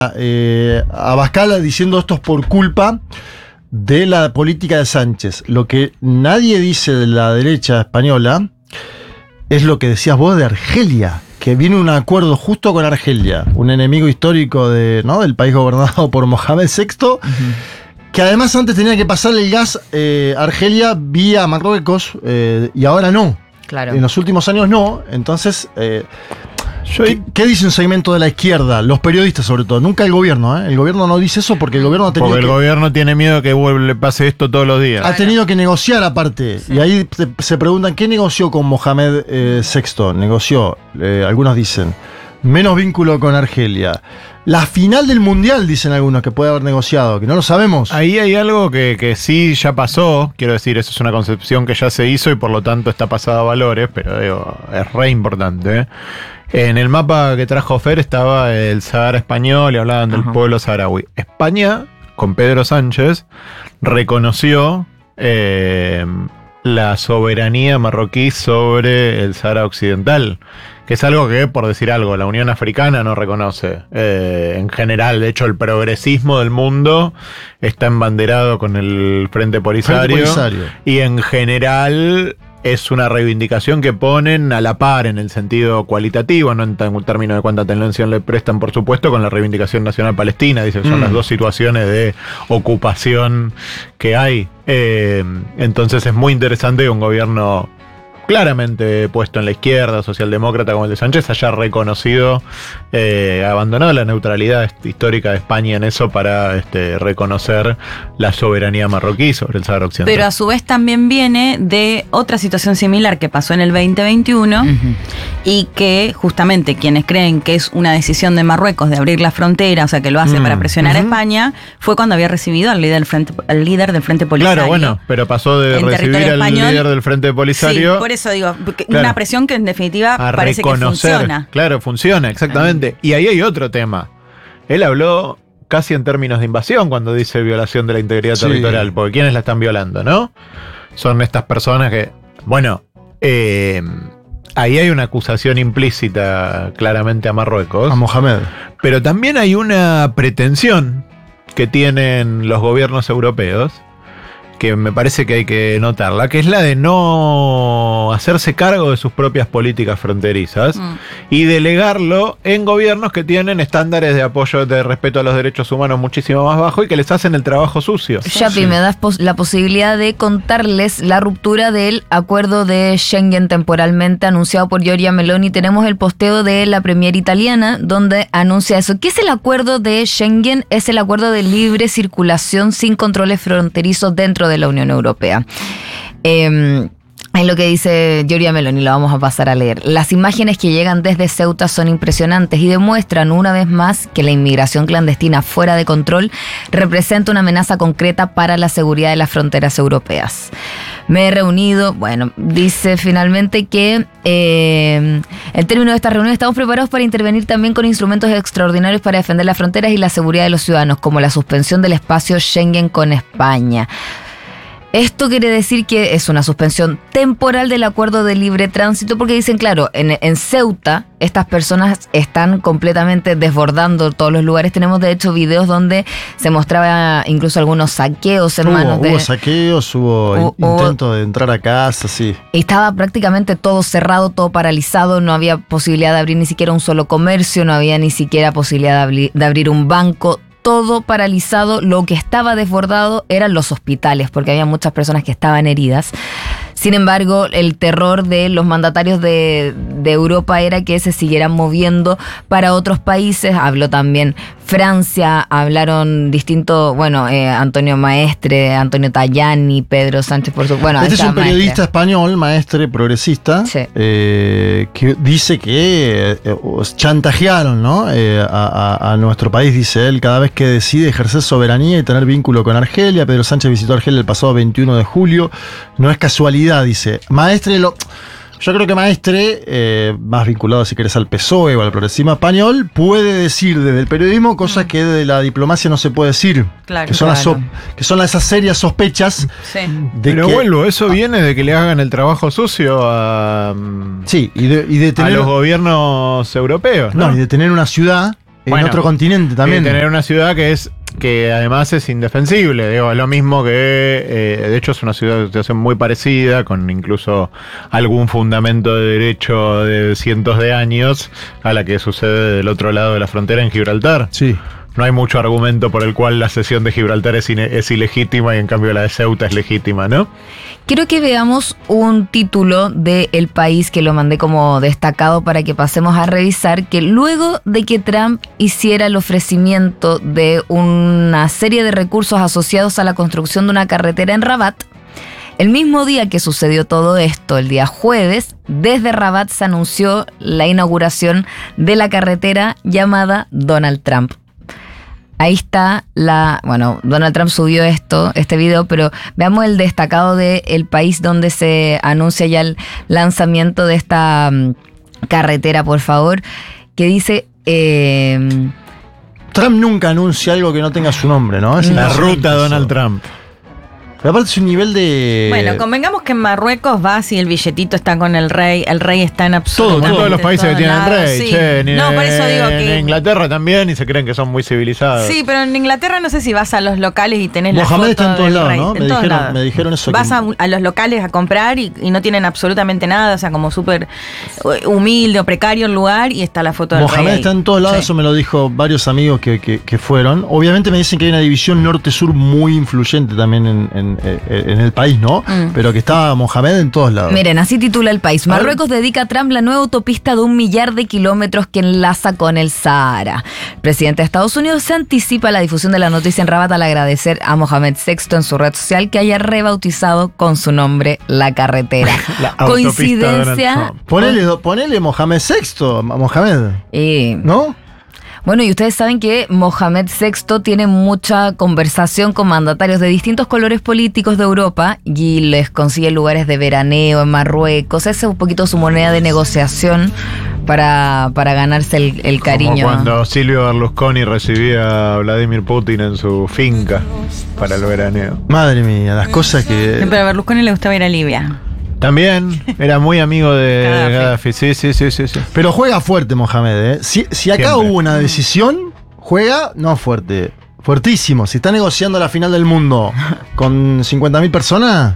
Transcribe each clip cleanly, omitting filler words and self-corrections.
Abascal diciendo esto es por culpa de la política de Sánchez. Lo que nadie dice de la derecha española es lo que decías vos de Argelia, que viene un acuerdo justo con Argelia, un enemigo histórico del país gobernado por Mohamed VI, que además antes tenía que pasarle el gas a Argelia vía Marruecos y ahora no. Claro. En los últimos años no. Entonces, ¿qué dice un segmento de la izquierda? Los periodistas sobre todo, nunca el gobierno. El gobierno no dice eso porque el gobierno ha tenido gobierno tiene miedo que le pase esto todos los días. Ha tenido que negociar aparte. Sí. Y ahí se preguntan, ¿qué negoció con Mohamed VI? Negoció, algunos dicen, menos vínculo con Argelia. La final del Mundial, dicen algunos, que puede haber negociado, que no lo sabemos. Ahí hay algo que sí ya pasó, quiero decir, eso es una concepción que ya se hizo y por lo tanto está pasada a valores, pero digo, es re importante. En el mapa que trajo Fer estaba el Sahara español y hablaban del pueblo saharaui. España, con Pedro Sánchez, reconoció la soberanía marroquí sobre el Sahara Occidental, que es algo que, por decir algo, la Unión Africana no reconoce en general. De hecho, el progresismo del mundo está embanderado con el Frente Polisario. Y en general es una reivindicación que ponen a la par en el sentido cualitativo, no en términos de cuánta atención le prestan, por supuesto, con la reivindicación nacional palestina. Dicen que son las dos situaciones de ocupación que hay. Entonces es muy interesante que un gobierno claramente puesto en la izquierda, socialdemócrata como el de Sánchez, haya reconocido, abandonado la neutralidad histórica de España en eso para reconocer la soberanía marroquí sobre el Sahara Occidental. Pero a su vez también viene de otra situación similar que pasó en el 2021 y que justamente quienes creen que es una decisión de Marruecos de abrir la frontera, o sea que lo hace para presionar a España, fue cuando había recibido al líder del Frente Polisario. Claro, bueno, pero pasó de recibir al líder del Frente Polisario. Sí, por eso digo, una presión que en definitiva parece que funciona. Claro, funciona, exactamente. Y ahí hay otro tema. Él habló casi en términos de invasión cuando dice violación de la integridad territorial, porque ¿quiénes la están violando, no? Son estas personas que, bueno, ahí hay una acusación implícita claramente a Marruecos. A Mohamed. Pero también hay una pretensión que tienen los gobiernos europeos, que me parece que hay que notarla, que es la de no hacerse cargo de sus propias políticas fronterizas y delegarlo en gobiernos que tienen estándares de apoyo, de respeto a los derechos humanos muchísimo más bajos y que les hacen el trabajo sucio. Yapi, me das la posibilidad de contarles la ruptura del acuerdo de Schengen temporalmente anunciado por Giorgia Meloni. Tenemos el posteo de la premier italiana donde anuncia eso. ¿Qué es el acuerdo de Schengen? Es el acuerdo de libre circulación sin controles fronterizos dentro de la Unión Europea. Es lo que dice Giorgia Meloni, lo vamos a pasar a leer. Las imágenes que llegan desde Ceuta son impresionantes y demuestran una vez más que la inmigración clandestina fuera de control representa una amenaza concreta para la seguridad de las fronteras europeas. Me he reunido, dice finalmente que en términos de esta reunión estamos preparados para intervenir también con instrumentos extraordinarios para defender las fronteras y la seguridad de los ciudadanos, como la suspensión del espacio Schengen con España. Esto quiere decir que es una suspensión temporal del acuerdo de libre tránsito, porque dicen, claro, en Ceuta estas personas están completamente desbordando todos los lugares. Tenemos de hecho videos donde se mostraba incluso algunos saqueos en manos de... Hubo saqueos, hubo intentos de entrar a casa, sí. Estaba prácticamente todo cerrado, todo paralizado, no había posibilidad de abrir ni siquiera un solo comercio, no había ni siquiera posibilidad de abrir un banco. Todo paralizado. Lo que estaba desbordado eran los hospitales, porque había muchas personas que estaban heridas. Sin embargo, el terror de los mandatarios de Europa era que se siguieran moviendo para otros países. Habló también Francia, hablaron distintos, Antonio Maestre, Antonio Tajani, Pedro Sánchez, por supuesto. Este es un periodista español, Maestre, progresista, que dice que chantajearon, ¿no? A nuestro país, dice él, cada vez que decide ejercer soberanía y tener vínculo con Argelia. Pedro Sánchez visitó Argelia el pasado 21 de julio. No es casualidad, dice. Maestre Yo creo que Maestre, más vinculado si querés al PSOE o al progresismo español, puede decir desde el periodismo cosas que de la diplomacia no se puede decir. Claro, que son esas serias sospechas. Sí. Eso viene de que le hagan el trabajo sucio a, y de tener, a los gobiernos europeos, ¿no? Y de tener una ciudad en otro continente también. Tener una ciudad que además es indefensible, digo, es lo mismo que, de hecho es una situación muy parecida, con incluso algún fundamento de derecho de cientos de años, a la que sucede del otro lado de la frontera en Gibraltar. Sí. No hay mucho argumento por el cual la cesión de Gibraltar es ilegítima y en cambio la de Ceuta es legítima, ¿no? Quiero que veamos un título de El País que lo mandé como destacado para que pasemos a revisar, que luego de que Trump hiciera el ofrecimiento de una serie de recursos asociados a la construcción de una carretera en Rabat, el mismo día que sucedió todo esto, el día jueves, desde Rabat se anunció la inauguración de la carretera llamada Donald Trump. Ahí está Donald Trump subió este video, pero veamos el destacado de El País donde se anuncia ya el lanzamiento de esta carretera, por favor, que dice... Trump nunca anuncia algo que no tenga su nombre, ¿no? Es la ruta Donald Trump. Pero aparte es un nivel de... Bueno, convengamos que en Marruecos vas y el billetito está con el rey está en absoluto. En todos los países que tienen rey, sí. Che, No, por eso digo que... En Inglaterra también, y se creen que son muy civilizados. Sí, pero en Inglaterra no sé si vas a los locales y tenés Mohamed la foto está en todos del lados, rey. ¿no? Me dijeron eso. Vas a los locales a comprar y no tienen absolutamente nada, o sea, como súper humilde o precario el lugar y está la foto del rey. Mohamed está en todos lados, sí. Eso me lo dijo varios amigos que fueron. Obviamente me dicen que hay una división norte-sur muy influyente también en el país, ¿no? Pero que estaba Mohamed en todos lados. Miren, así titula El País. Marruecos dedica a Trump la nueva autopista de 1 millar de kilómetros que enlaza con el Sahara. El presidente de Estados Unidos se anticipa a la difusión de la noticia en Rabat al agradecer a Mohamed VI en su red social que haya rebautizado con su nombre la carretera. La Coincidencia. Ponele Mohamed VI, Mohamed. ¿No? Bueno, y ustedes saben que Mohamed VI tiene mucha conversación con mandatarios de distintos colores políticos de Europa y les consigue lugares de veraneo en Marruecos. Esa es un poquito su moneda de negociación para ganarse el cariño. Como cuando Silvio Berlusconi recibía a Vladimir Putin en su finca para el veraneo. Madre mía, las cosas que... Pero a Berlusconi le gustaba ir a Libia. También, era muy amigo de Gaddafi. Sí. Pero juega fuerte Mohamed, ¿eh? Si acá hubo una decisión, juega, no fuerte, fuertísimo. Si está negociando la final del mundo con 50.000 personas...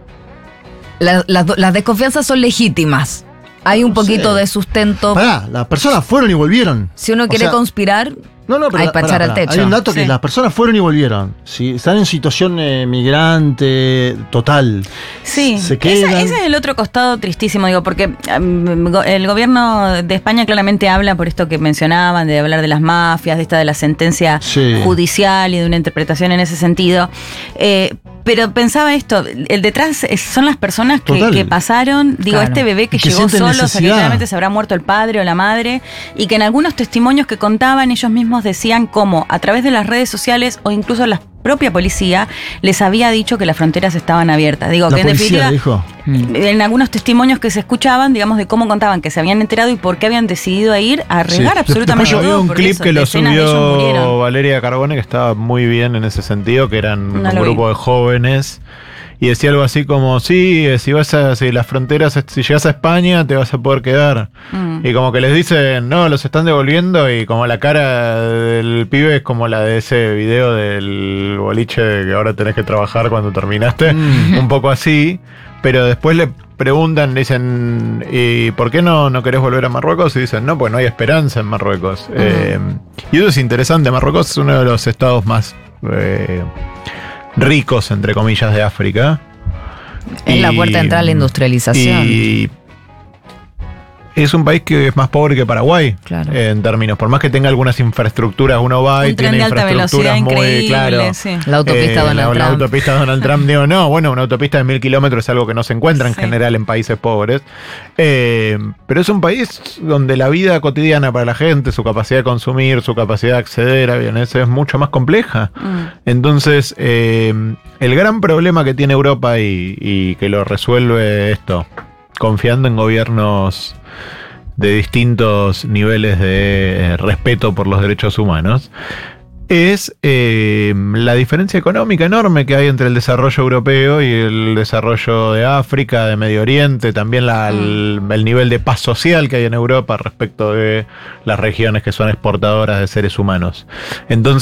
Las desconfianzas son legítimas. Hay un poquito de sustento. Pará, las personas fueron y volvieron. Si uno quiere conspirar... No, pero hay para echar al techo. Hay un dato que las personas fueron y volvieron. Si están en situación migrante total. Sí, se quedan. Ese es el otro costado tristísimo, digo, porque el gobierno de España claramente habla por esto que mencionaban, de hablar de las mafias, de la sentencia judicial y de una interpretación en ese sentido. Pero pensaba esto, el detrás son las personas que pasaron, digo, este bebé que llegó solo, o sea, que claramente se habrá muerto el padre o la madre, y que en algunos testimonios que contaban ellos mismos decían cómo a través de las redes sociales o incluso la propia policía les había dicho que las fronteras estaban abiertas. Digo, la que en definitiva, dijo. En algunos testimonios que se escuchaban, digamos, de cómo contaban que se habían enterado y por qué habían decidido ir a regar absolutamente todo. Había un clip que lo subió Valeria Carbone que estaba muy bien en ese sentido, que eran un grupo de jóvenes. Y decía algo así como, si las fronteras, si llegas a España te vas a poder quedar. Y como que les dicen, no, los están devolviendo, y como la cara del pibe es como la de ese video del boliche que ahora tenés que trabajar cuando terminaste, un poco así. Pero después le preguntan, dicen, ¿y por qué no querés volver a Marruecos? Y dicen, no, pues no hay esperanza en Marruecos. Y eso es interesante, Marruecos es uno de los estados más... ricos, entre comillas, de África. Es la puerta de entrada a la industrialización. Y es un país que es más pobre que Paraguay, claro. En términos, por más que tenga algunas infraestructuras, uno va y tiene infraestructuras muy, claro. Sí. La autopista Donald Trump. La autopista Donald Trump, digo, no, bueno, una autopista de 1.000 kilómetros es algo que no se encuentra en general en países pobres. Pero es un país donde la vida cotidiana para la gente, su capacidad de consumir, su capacidad de acceder a bienes es mucho más compleja. Entonces, el gran problema que tiene Europa y que lo resuelve esto, confiando en gobiernos de distintos niveles de respeto por los derechos humanos, es la diferencia económica enorme que hay entre el desarrollo europeo y el desarrollo de África, de Medio Oriente, también el nivel de paz social que hay en Europa respecto de las regiones que son exportadoras de seres humanos. Entonces,